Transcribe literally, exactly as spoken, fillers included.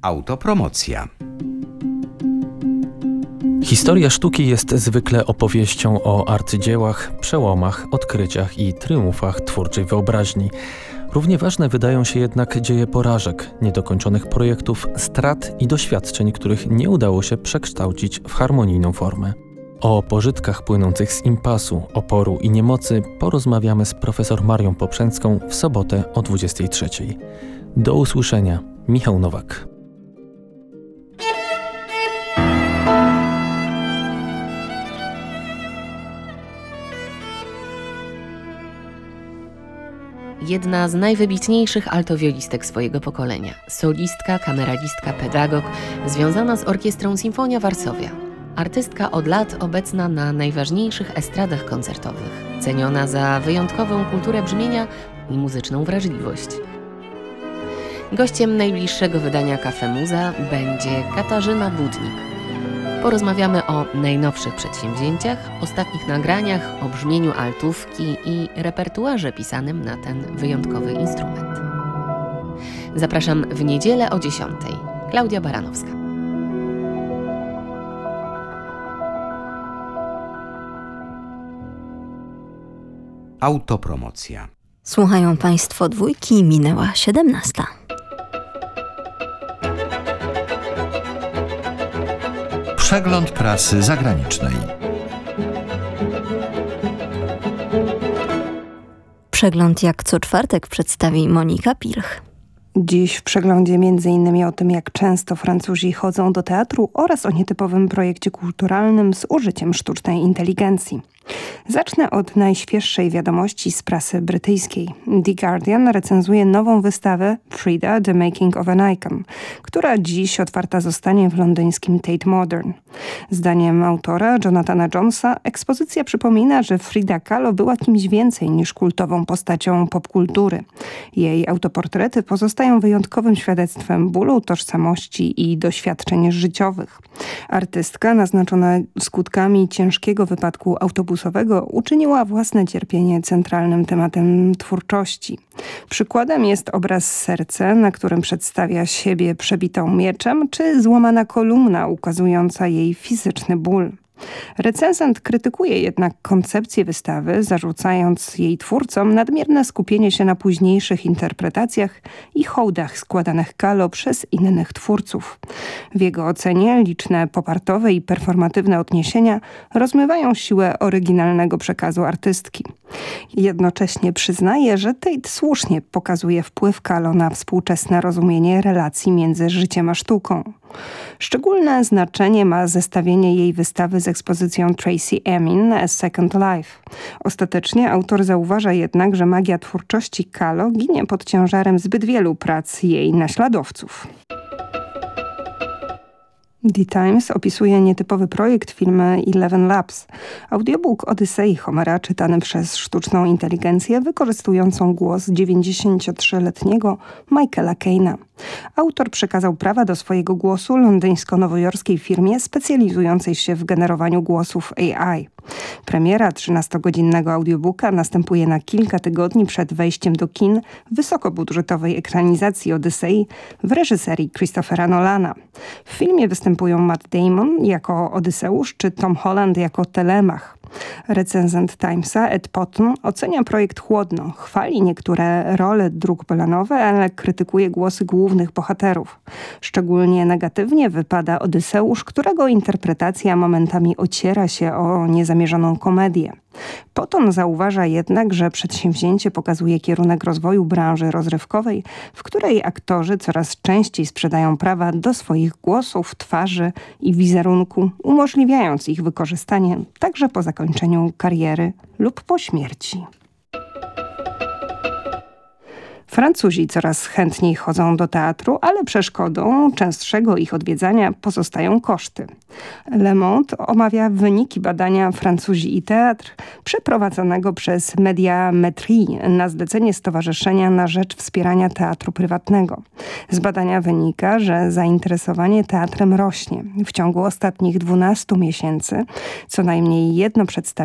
Autopromocja. Historia sztuki jest zwykle opowieścią o arcydziełach, przełomach, odkryciach i triumfach twórczej wyobraźni. Równie ważne wydają się jednak dzieje porażek, niedokończonych projektów, strat i doświadczeń, których nie udało się przekształcić w harmonijną formę. O pożytkach płynących z impasu, oporu i niemocy porozmawiamy z profesor Marią Poprzęcką w sobotę o dwudziestej trzeciej. Do usłyszenia. Michał Nowak. Jedna z najwybitniejszych altowiolistek swojego pokolenia. Solistka, kameralistka, pedagog, związana z Orkiestrą Sinfonia Varsovia. Artystka od lat obecna na najważniejszych estradach koncertowych. Ceniona za wyjątkową kulturę brzmienia i muzyczną wrażliwość. Gościem najbliższego wydania Cafe Muza będzie Katarzyna Budnik. Porozmawiamy o najnowszych przedsięwzięciach, ostatnich nagraniach, o brzmieniu altówki i repertuarze pisanym na ten wyjątkowy instrument. Zapraszam w niedzielę o dziesiątej. Klaudia Baranowska. Autopromocja. Słuchają Państwo dwójki, minęła siedemnasta. Przegląd prasy zagranicznej. Przegląd jak co czwartek przedstawi Monika Pilch. Dziś w przeglądzie między innymi o tym, jak często Francuzi chodzą do teatru oraz o nietypowym projekcie kulturalnym z użyciem sztucznej inteligencji. Zacznę od najświeższej wiadomości z prasy brytyjskiej. The Guardian recenzuje nową wystawę Frida, The Making of an Icon, która dziś otwarta zostanie w londyńskim Tate Modern. Zdaniem autora Jonathana Jonesa ekspozycja przypomina, że Frida Kahlo była kimś więcej niż kultową postacią popkultury. Jej autoportrety pozostają wyjątkowym świadectwem bólu, tożsamości i doświadczeń życiowych. Artystka naznaczona skutkami ciężkiego wypadku autobusowego uczyniła własne cierpienie centralnym tematem twórczości. Przykładem jest obraz Serce, na którym przedstawia siebie przebitą mieczem, czy złamana kolumna ukazująca jej fizyczny ból. Recenzent krytykuje jednak koncepcję wystawy, zarzucając jej twórcom nadmierne skupienie się na późniejszych interpretacjach i hołdach składanych Kahlo przez innych twórców. W jego ocenie liczne popartowe i performatywne odniesienia rozmywają siłę oryginalnego przekazu artystki. Jednocześnie przyznaje, że Tate słusznie pokazuje wpływ Kahlo na współczesne rozumienie relacji między życiem a sztuką. Szczególne znaczenie ma zestawienie jej wystawy z ekspozycją Tracey Emin A Second Life. Ostatecznie autor zauważa jednak, że magia twórczości Kahlo ginie pod ciężarem zbyt wielu prac jej naśladowców. The Times opisuje nietypowy projekt filmu Eleven Labs. Audiobook Odysei Homera czytany przez sztuczną inteligencję wykorzystującą głos dziewięćdziesięciotrzyletniego Michaela Caina. Autor przekazał prawa do swojego głosu londyńsko-nowojorskiej firmie specjalizującej się w generowaniu głosów A I. Premiera trzynastogodzinnego audiobooka następuje na kilka tygodni przed wejściem do kin wysokobudżetowej ekranizacji Odysei w reżyserii Christophera Nolana. W filmie występują Matt Damon jako Odyseusz czy Tom Holland jako Telemach. Recenzent Timesa Ed Potton ocenia projekt chłodno, chwali niektóre role dróg planowe, ale krytykuje głosy głównych bohaterów. Szczególnie negatywnie wypada Odyseusz, którego interpretacja momentami ociera się o niezamierzoną komedię. Potton zauważa jednak, że przedsięwzięcie pokazuje kierunek rozwoju branży rozrywkowej, w której aktorzy coraz częściej sprzedają prawa do swoich głosów, twarzy i wizerunku, umożliwiając ich wykorzystanie także po zakończeniu kariery lub po śmierci. Francuzi coraz chętniej chodzą do teatru, ale przeszkodą częstszego ich odwiedzania pozostają koszty. Le Monde omawia wyniki badania Francuzi i teatr przeprowadzonego przez Médiamétrie na zlecenie Stowarzyszenia na rzecz wspierania teatru prywatnego. Z badania wynika, że zainteresowanie teatrem rośnie. W ciągu ostatnich dwunastu miesięcy co najmniej jedno przedstawienie